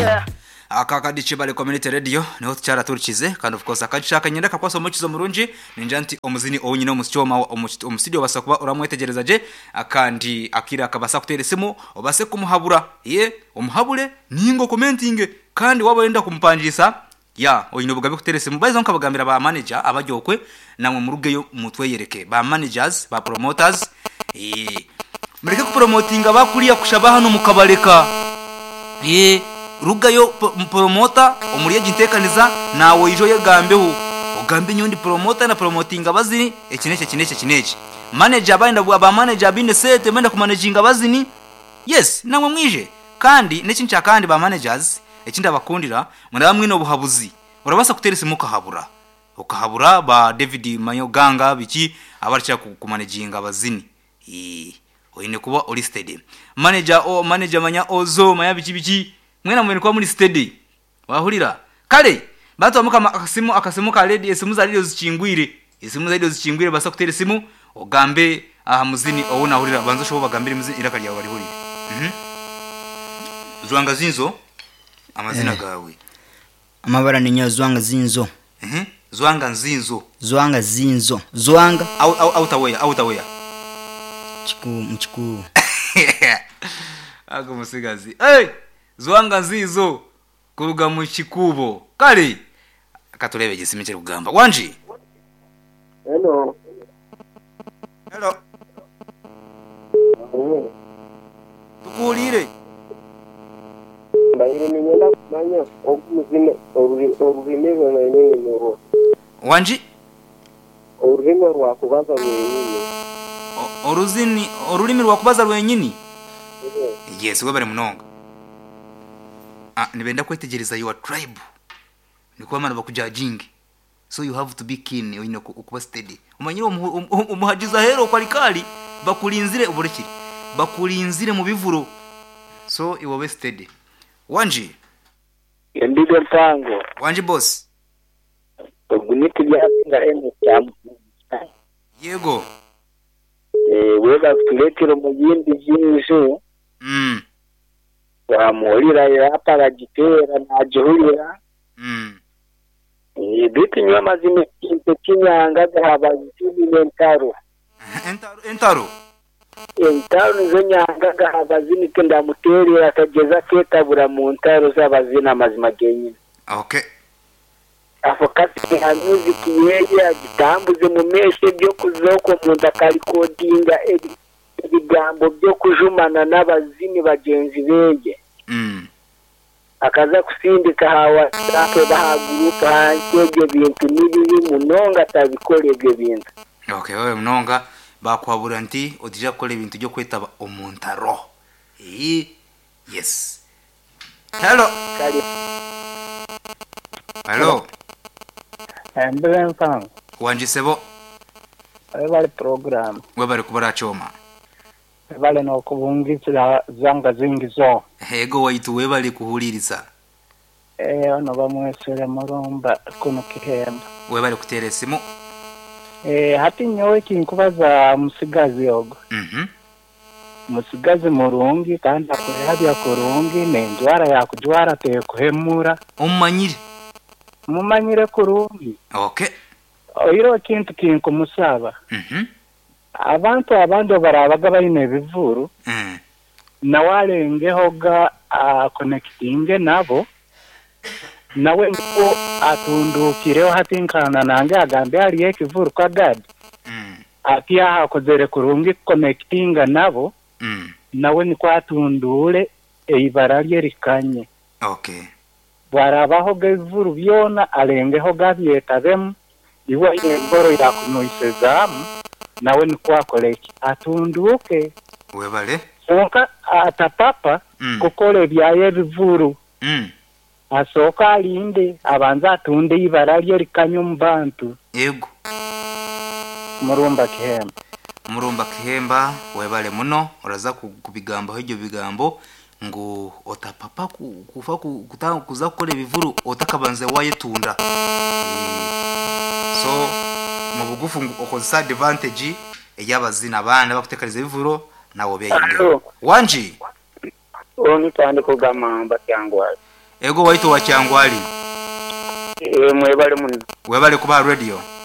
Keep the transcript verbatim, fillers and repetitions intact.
Yeah. Aka kadice bale community radio niho cyara turikize kandi of course akashaka nyenda kakwaso mukizo murunji ninjanti omuzini owunyine omusyoma omustudio basakuba uramwetegereza je akandi akira akabasa kuteresimu obase kumuhabura ye omuhabure ningo commenting kandi wabayenda kumpanjisa ya oyino bugabe kuteresimu bayizo nkabagambira ba manager abajyokwe namwe murugeyo mutweyereke ba managers ba promoters eh mureke ku promoting abakuriya kushaba hano mukabareka eh rugayo promota omuriye gintekaniza nawe ijo yegambeho ogambe nyondi promota na promoting abazini ekineke kineke kineke manager abanda aba manager binde set menda ku managing abazini yes namwe mwije kandi nekincha kandi ba managers ekinda bakundira muraba mwino buhabuzi urabasa kuterese mukahabura ukahabura ba David Mayoganga biki abarcha ku managing abazini eh oyine kuba oli steady manager o manager manya ozo maya biki biki mwena mwene kwa muri steady wahurira kale bato amuka akasimu akasimu ka lady esimu za radio zikingwire esimu za radio zikingwire basa kutere simu ogambe aha muzini owuna hurira banzo sho bagambire muzini irakari yawe bari hurira mhm zwanga zinzo amazina eh. gawe amabara ninya zwanga zinzo mhm zwanga nzinzo zwanga zinzo zwanga au au autaweya autaweya chiku mchiku ako musigazi hey zwanga nzizo kuruga mu kikubo kale katulebe gisime cyo kugamba wanji hello hello tukulire bayire ninyenda kumanya okuzine orurime rw'amenye n'uwo wanji orurime rwakubaza rwenyine oruzini orurimi rwakubaza rwenyine yes we bari munonga ah nibenda kwetegereza your tribe niko amana bakujajinge so you have to be keen you know kuba steady umanyiro umuhajiza hero kwalikali bakulinzire uburekire bakulinzire mu bivuro so you will be steady wanji yendide tango wanji boss oguniti byasinga ene cyamu yego eh weba kuletero mu yindi jinjo mm wamurira yapa bagitera najurira mm eh bitinyo amazime kintu kinyanga gahabazini mentaro entaro entaro entaro zonyanga gahabazini kenda muterera akageza ketabura mu ntaro z'abazina amazima genye okay afokati hanuzi kiyeje agitambuze mu meshe byo kuzoko mu ndakari kodinga ebigambo byo kujumana n'abazini bagenzi bege mm akaza kusindika hawa take bahaguruka hanjye bintu nibibi munonga tabikorege bintu okay wewe munonga bakwabura nti odija kole bintu byo kwetaba omuntaro eh yes hello kali hello ambulance phone wanji sebo wale program webare kubara choma wale no kubungitsira zanga zingizo hego waitu webale kuhuliriza eh ono bamwesere murumba kuno kihemba webale kuteresimu eh hati nyowe kinkubaza musigazi yogo mhm musigazi murungi kandi akorera ya kurungi nendwara ya kujwara te kuhemura umanyire mumanyire kurungi okay oyiro kintu kinko musaba mhm abantu abando barabaga bayine bivuru mhm na walengeho ga connecting nabo nawe ngo atundukireho hatinkana nange agambe ari ekivuru kwa gadi mhm ati yahakozere kurungi connecting nabo mhm nawe ni kwatundure eibara rye rikanye okay barabaho gevuru byona alengeho gabyetavemu iwe ingoro yakunoisezamu nawe ni kwakoleki atunduke webale sonka atapapa mm. kokole byaye bivuru mm. asoka alinde abanza atunde ibara rye rikanyo mbantu yego murumba kihemba murumba kihemba webale muno uraza kubigambo hejyo bigambo ngo otapapa kufa kutanga kuza gukora bivuru otakabanze wayetunda so mu bugufu okoza advantage eyabazina abana bakutekariza bivuro nawo beyinge wanji oni kandi kugamamba cyangwa ego waito wa Kyangwali eh mwebale muno webale kuba radio